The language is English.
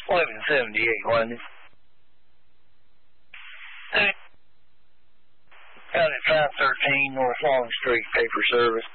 1178, wasn't it? Out at 513 North Long Street, paper service.